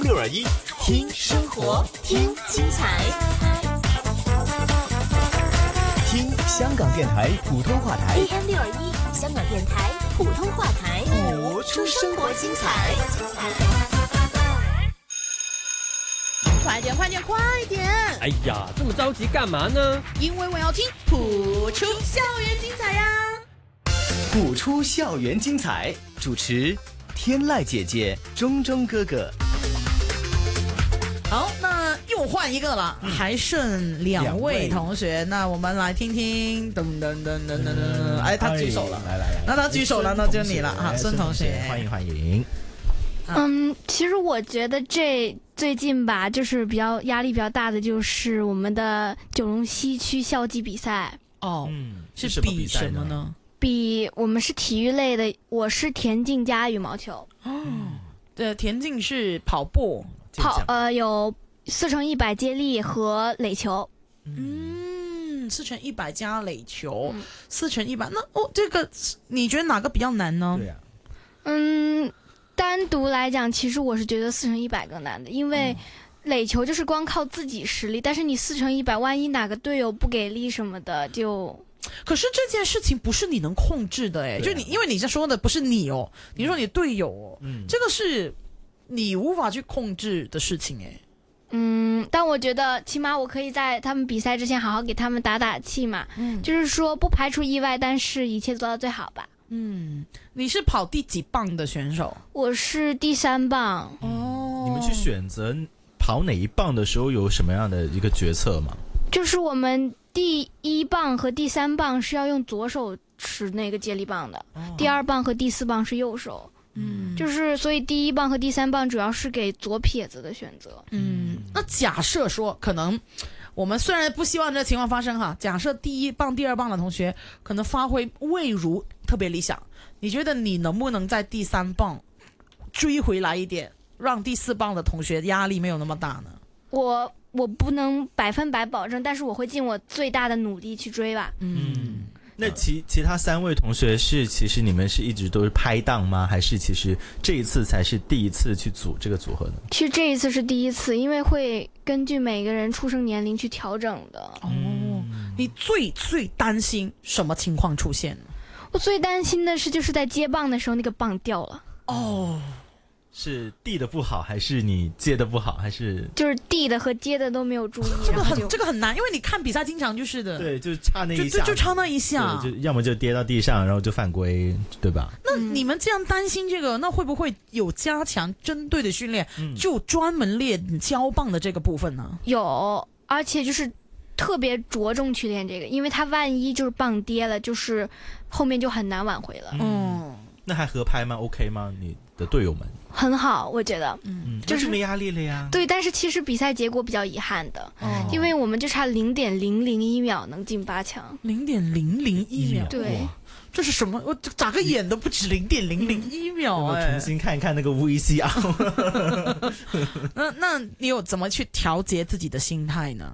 AM621，听生活，听精彩，听香港电台普通话台 AM621，香港电台普通话台， 播出生活精彩。 快点，快点，快点！ 哎呀，这么着急干嘛呢？ 因为我要听谱出校园精彩呀！ 谱出校园精彩，主持天籁姐姐、钟钟哥哥。 好，那又换一个了，还剩两位同学。那我们来听听，噔噔噔噔噔噔，哎，他举手了， 来， 那他举手了，那就你了哈，孙同学， 欢迎。 其实我觉得最近吧，就是压力比较大的，就是我们的九龙西区校际比赛。 哦， 是比什么呢？ 比我们是体育类的，我是田径加羽毛球。 哦，对，田径是跑步， 有4×100接力和垒球。 4×100加垒球，4×100。那这个你觉得哪个比较难呢？ 对呀。 单独来讲，其实我是觉得4×100更难的，因为垒球就是光靠自己实力，但是你4×100，万一哪个队友不给力什么的，就。 可是这件事情不是你能控制的哎，就你，因为你在说的不是你哦，你说你队友哦，这个是你无法去控制的事情哎。 但我觉得起码我可以在他们比赛之前好好给他们打打气嘛，就是说不排除意外，但是一切做到最好吧。 你是跑第几棒的选手？ 我是第3棒。 你们去选择跑哪一棒的时候有什么样的一个决策吗？ 就是我们第1棒和第3棒是要用左手持那个接力棒的，第2棒和第4棒是右手。就是所以第1棒和第3棒主要是给左撇子的选择。 那假设说可能我们虽然不希望这情况发生哈，假设第1棒、第2棒的同学可能发挥未如特别理想，你觉得你能不能在第3棒追回来一点，让第4棒的同学压力没有那么大呢？ 我不能100%保证，但是我会尽我最大的努力去追吧。 那其他3位同学其实你们是一直都是拍档吗？还是其实这一次才是第一次去组这个组合呢？ 其实这一次是第一次，因为会根据每个人出生年龄去调整的。 你最担心什么情况出现呢？ 我最担心的是就是在接棒的时候那个棒掉了。 是递的不好，还是你接的不好，还是就是递的和接的都没有注意？ 这个很难，因为你看比赛经常就是的， 对，就差那一下， 就差那一下， 就要么就跌到地上，然后就犯规，对吧？ 那你们这样担心这个，那会不会有加强针对的训练，就专门练交棒的这个部分呢？ 有，而且就是特别着重去练这个，因为他万一就是棒跌了，就是后面就很难挽回了。 那还合拍吗 ？OK 吗？你的队友们很好，我觉得， 就是没压力了呀。 对，但是其实比赛结果比较遗憾的，因为我们就差0.001秒能进8强。 0.001秒， 对， 这是什么？我眨个眼都不止0.001秒哎！ 重新看看那个 VCR。 那你有怎么去调节自己的心态呢？